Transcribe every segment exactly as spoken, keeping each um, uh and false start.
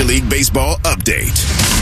Major League Baseball update.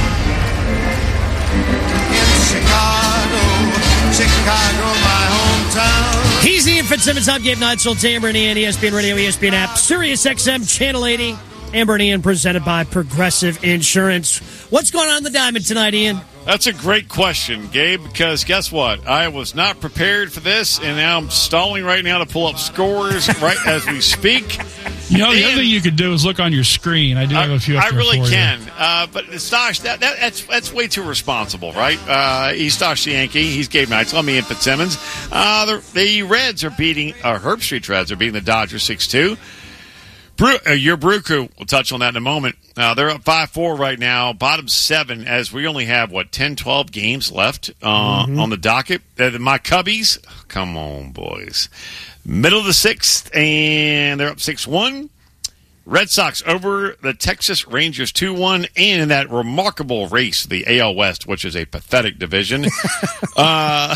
In Chicago, Chicago, my hometown. He's Ian Fitzsimmons. I'm Gabe Neitzel, Amber and Ian, E S P N Radio, E S P N app, Sirius X M, Channel eighty. Amber and Ian presented by Progressive Insurance. What's going on in the Diamond tonight, Ian? That's a great question, Gabe, because guess what? I was not prepared for this, and now I'm stalling right now to pull up scores right as we speak. You know, the and other thing you could do is look on your screen. I do have a few up I there really for can. you. Uh, but Stosh, that, that, that's that's way too responsible, right? Uh, he's Stosh the Yankee. He's Gabe Neitzel. I'm Ian Fitzsimmons. Uh, the, the Reds are beating, uh, Herb Street Reds are beating the Dodgers six two. Brew, uh, your Brew Crew, we'll touch on that in a moment. Uh, they're up five four right now, bottom seven, as we only have, what, ten, twelve games left uh, mm-hmm. on the docket. Uh, my Cubbies, come on, boys. Middle of the sixth, and they're up six one. Red Sox over the Texas Rangers two one, and in that remarkable race, the A L West, which is a pathetic division. uh,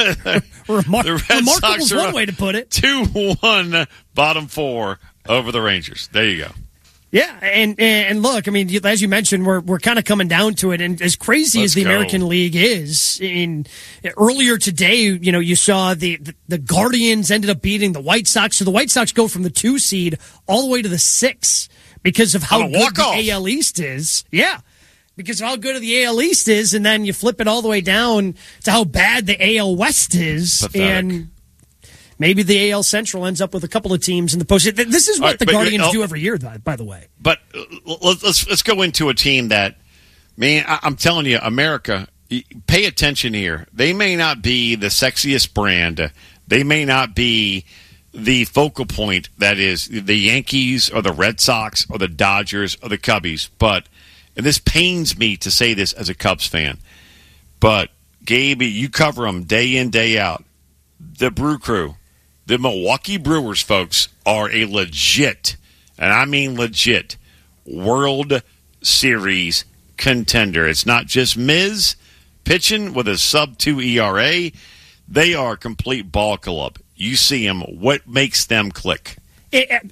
Remar- the Red remarkable Sox is one way to put it. two one, bottom four. Over the Rangers. There you go. Yeah, and and look, I mean, as you mentioned, we're we're kind of coming down to it, and as crazy Let's as the go. American League is, in earlier today, you know, you saw the, the the Guardians ended up beating the White Sox, so the White Sox go from the two seed all the way to the six because of how good the A L East is. Yeah. Because of how good the A L East is, and then you flip it all the way down to how bad the A L West is. Pathetic. And maybe the A L Central ends up with a couple of teams in the post. This is what right, the Guardians oh, do every year, by the way. But let's let's go into a team that, man, I'm telling you, America, pay attention here. They may not be the sexiest brand. They may not be the focal point that is the Yankees or the Red Sox or the Dodgers or the Cubbies. But, and this pains me to say this as a Cubs fan, but, Gabe, you cover them day in, day out. The Brew Crew. The Milwaukee Brewers, folks, are a legit, and I mean legit, World Series contender. It's not just Miz pitching with a sub two E R A. They are a complete ball club. You see them. What makes them click? It,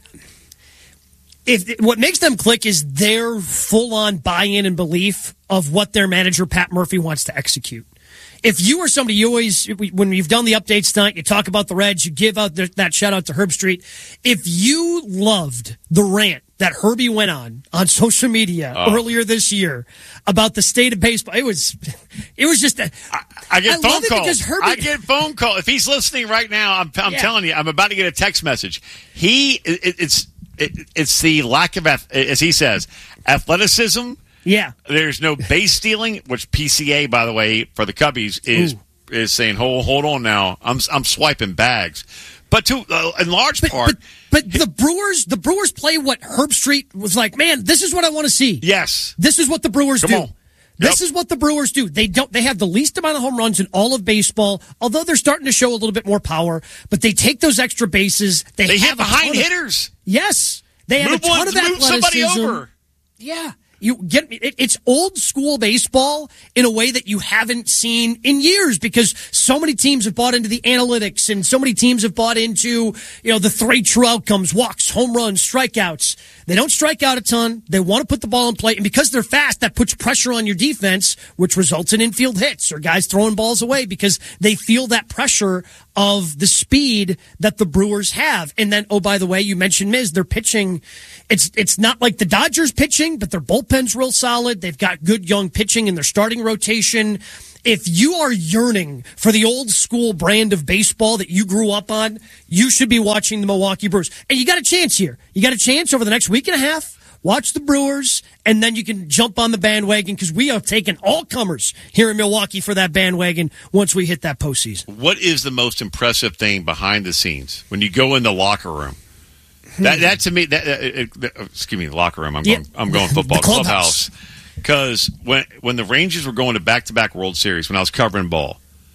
if what makes them click is their full-on buy-in and belief of what their manager, Pat Murphy, wants to execute. If you are somebody, you always, when you've done the updates tonight, you talk about the Reds, you give out the, that shout out to Herb Street. If you loved the rant that Herbie went on on social media oh. earlier this year about the state of baseball, it was, it was just a, I, I get I phone calls. Herbie, I get phone calls. If he's listening right now, I'm, I'm yeah. telling you, I'm about to get a text message. He, it, it's, it, it's the lack of, as he says, athleticism. Yeah. There's no base stealing, which P C A, by the way, for the Cubbies is Ooh. is saying, hold hold on now, I'm I'm swiping bags. But to uh, in large but, part, but, but the Brewers the Brewers play what Herb Street was like. Man, this is what I want to see. Yes, this is what the Brewers Come do. On. Yep. This is what the Brewers do. They don't. They have the least amount of home runs in all of baseball. Although they're starting to show a little bit more power, but they take those extra bases. They, they have hit behind of, hitters. Yes, they have move a ton one, of move athleticism. Somebody over. Yeah. You get me? It's old school baseball in a way that you haven't seen in years because so many teams have bought into the analytics and so many teams have bought into, you know, the three true outcomes, walks, home runs, strikeouts. They don't strike out a ton. They want to put the ball in play. And because they're fast, that puts pressure on your defense, which results in infield hits or guys throwing balls away because they feel that pressure of the speed that the Brewers have. And then, oh, by the way, you mentioned Miz, they're pitching. It's, it's not like the Dodgers pitching, but their bullpen's real solid. They've got good young pitching in their starting rotation. If you are yearning for the old school brand of baseball that you grew up on, you should be watching the Milwaukee Brewers. And you got a chance here. You got a chance over the next week and a half. Watch the Brewers, and then you can jump on the bandwagon because we are taking all comers here in Milwaukee for that bandwagon once we hit that postseason. What is the most impressive thing behind the scenes when you go in the locker room? That, that to me, that, uh, uh, uh, excuse me, the locker room. I'm going. Yeah. I'm going football the clubhouse. Because when when the Rangers were going to back to back World Series, when I was covering ball,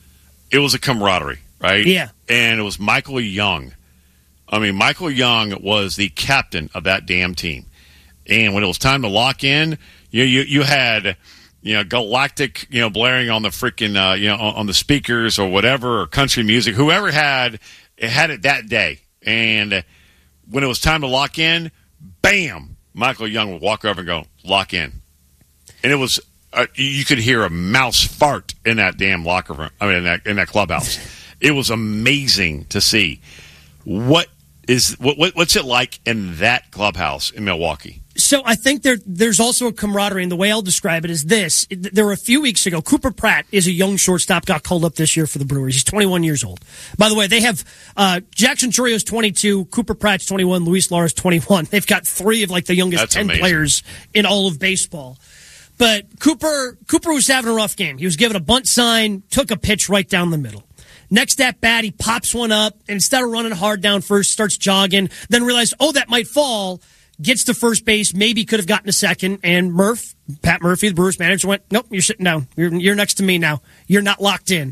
it was a camaraderie, right? Yeah. And it was Michael Young. I mean, Michael Young was the captain of that damn team. And when it was time to lock in, you you you had you know Galactic you know blaring on the freaking uh, you know on, on the speakers or whatever or country music, whoever had it had it that day. And when it was time to lock in, bam, Michael Young would walk over and go, lock in. And it was, uh, you could hear a mouse fart in that damn locker room, I mean, in that, in that clubhouse. It was amazing to see. What is what, what what's it like in that clubhouse in Milwaukee? So I think there there's also a camaraderie, and the way I'll describe it is this. There were a few weeks ago, Cooper Pratt is a young shortstop, got called up this year for the Brewers. He's twenty-one years old. By the way, they have uh, Jackson Churrio's twenty-two, Cooper Pratt's twenty-one, Luis Lara's twenty-one. They've got three of like the youngest That's ten amazing. players in all of baseball. But Cooper Cooper was having a rough game. He was given a bunt sign, took a pitch right down the middle. Next at bat, he pops one up, and instead of running hard down first, starts jogging, then realized, oh, that might fall, gets to first base, maybe could have gotten a second, and Murph, Pat Murphy, the Brewers manager, went, nope, you're sitting down. You're, you're next to me now. You're not locked in.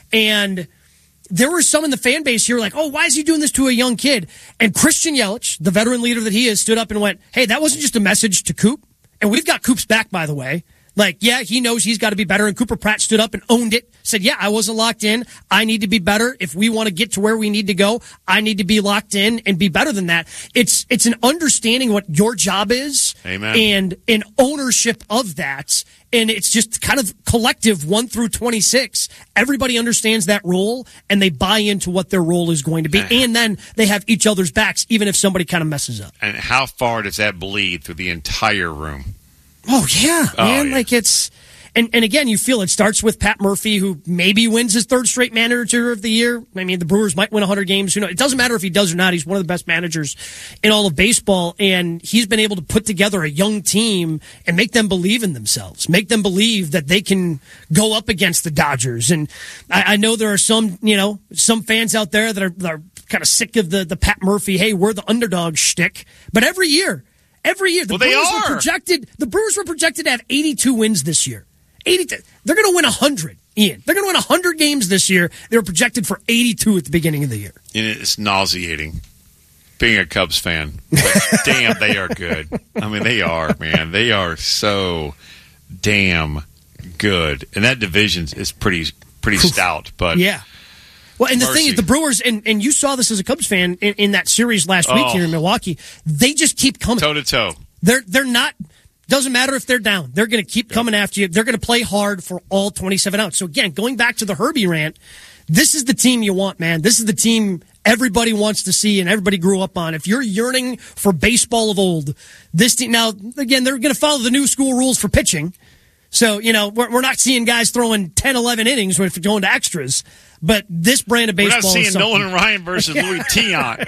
And there were some in the fan base here like, oh, why is he doing this to a young kid? And Christian Yelich, the veteran leader that he is, stood up and went, hey, that wasn't just a message to Coop. And we've got Coop's back, by the way. Like, yeah, he knows he's got to be better. And Cooper Pratt stood up and owned it. Said, yeah, I wasn't locked in. I need to be better. If we want to get to where we need to go, I need to be locked in and be better than that. It's it's an understanding what your job is. Amen. And an ownership of that. And it's just kind of collective one through twenty-six. Everybody understands that role, and they buy into what their role is going to be. And then they have each other's backs, even if somebody kind of messes up. And how far does that bleed through the entire room? Oh, yeah, Oh, man. yeah. Like, it's... And, and again, you feel it starts with Pat Murphy, who maybe wins his third straight manager of the year. I mean, the Brewers might win one hundred games. You know, it doesn't matter if he does or not. He's one of the best managers in all of baseball, and he's been able to put together a young team and make them believe in themselves, make them believe that they can go up against the Dodgers. And I, I know there are some, you know, some fans out there that are, that are kind of sick of the, the Pat Murphy, hey, we're the underdog shtick. But every year, every year, the Well, they Brewers are. were projected. The Brewers were projected to have eighty-two wins this year. eighty. They're going to win one hundred, Ian. They're going to win one hundred games this year. They were projected for eighty-two at the beginning of the year. And it's nauseating being a Cubs fan. But damn, they are good. I mean, they are, man. They are so damn good. And that division is pretty pretty stout. But Yeah. Well, and the Mercy. thing is, the Brewers, and, and you saw this as a Cubs fan in, in that series last week Oh. here in Milwaukee, they just keep coming. toe to toe. They're they're not. Doesn't matter if they're down. They're going to keep coming after you. They're going to play hard for all twenty-seven outs. So again, going back to the Herbie rant, this is the team you want, man. This is the team everybody wants to see and everybody grew up on. If you're yearning for baseball of old, this team, now again, they're going to follow the new school rules for pitching. So, you know, we're, we're not seeing guys throwing ten, eleven innings if going to extras. But this brand of We're baseball not is seeing something. Nolan Ryan versus Louis Tiant.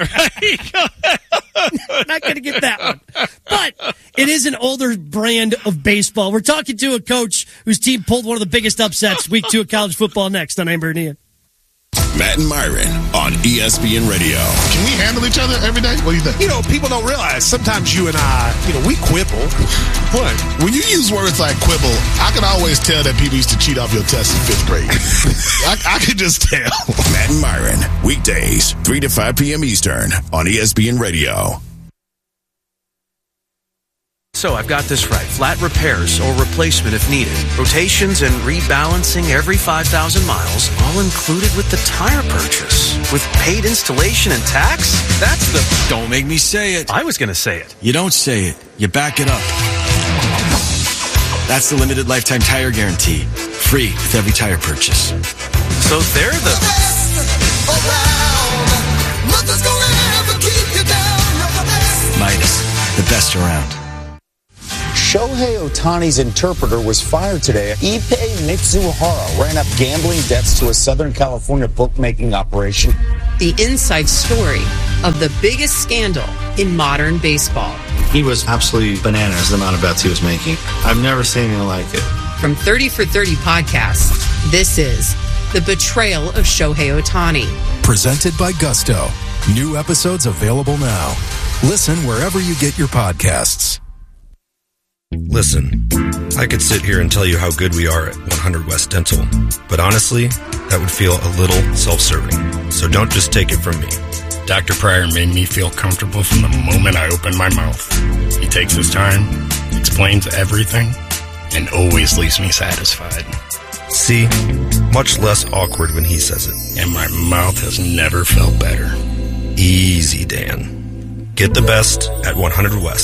Right? Not going to get that one. But it is an older brand of baseball. We're talking to a coach whose team pulled one of the biggest upsets week two of college football next on Amber and Ian. Matt and Myron on E S P N Radio. Can we handle each other every day? What do you think? You know, people don't realize sometimes you and I, you know, we quibble. What? When you use words like quibble, I can always tell that people used to cheat off your test in fifth grade. I, I can just tell. Matt and Myron, weekdays, three to five p.m. Eastern on E S P N Radio. So I've got this right. Flat repairs or replacement if needed. Rotations and rebalancing every five thousand miles, all included with the tire purchase. With paid installation and tax? That's the... Don't make me say it. I was going to say it. You don't say it. You back it up. That's the limited lifetime tire guarantee. Free with every tire purchase. So they're the... Midas, the best around. Shohei Ohtani's interpreter was fired today. Ippei Mitsuhara ran up gambling debts to a Southern California bookmaking operation. The inside story of the biggest scandal in modern baseball. He was absolutely bananas, the amount of bets he was making. I've never seen anything like it. From thirty for thirty podcasts, this is The Betrayal of Shohei Ohtani. Presented by Gusto. New episodes available now. Listen wherever you get your podcasts. Listen, I could sit here and tell you how good we are at one hundred West Dental, but honestly, that would feel a little self-serving. So don't just take it from me. Doctor Pryor made me feel comfortable from the moment I opened my mouth. He takes his time, explains everything, and always leaves me satisfied. See? Much less awkward when he says it. And my mouth has never felt better. Easy, Dan. Get the best at one hundred West.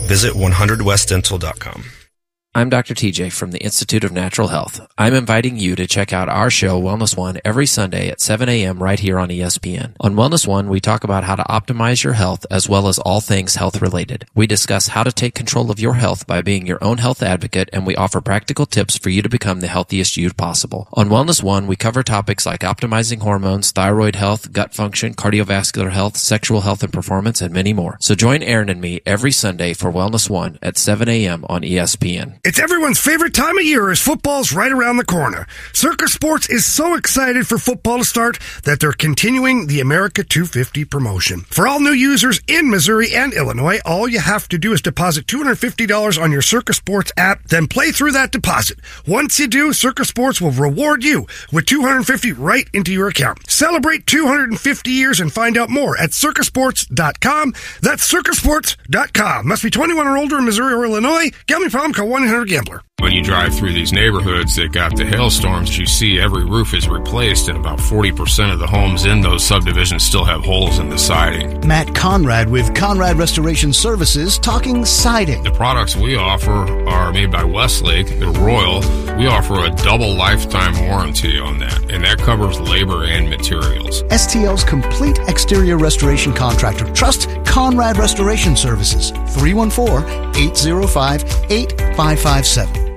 Visit one hundred west dental dot com. I'm Doctor T J from the Institute of Natural Health. I'm inviting you to check out our show, Wellness One, every Sunday at seven a.m. right here on E S P N. On Wellness One, we talk about how to optimize your health as well as all things health related. We discuss how to take control of your health by being your own health advocate, and we offer practical tips for you to become the healthiest you possible. On Wellness One, we cover topics like optimizing hormones, thyroid health, gut function, cardiovascular health, sexual health and performance, and many more. So join Aaron and me every Sunday for Wellness One at seven a.m. on E S P N. It's everyone's favorite time of year as football's right around the corner. Circa Sports is so excited for football to start that they're continuing the America two fifty promotion. For all new users in Missouri and Illinois, all you have to do is deposit two hundred fifty dollars on your Circa Sports app, then play through that deposit. Once you do, Circa Sports will reward you with two hundred fifty dollars right into your account. Celebrate two hundred fifty years and find out more at circa sports dot com. That's circa sports dot com. Must be twenty-one or older in Missouri or Illinois. Gambling problem, call one eight hundred gambler. When you drive through these neighborhoods that got the hailstorms, you see every roof is replaced, and about forty percent of the homes in those subdivisions still have holes in the siding. Matt Conrad with Conrad Restoration Services, talking siding. The products we offer are made by Westlake. They're Royal. We offer a double lifetime warranty on that, and that covers labor and materials. S T L's complete exterior restoration contractor. Trust Conrad Restoration Services. three one four, eight zero five, eight five five seven.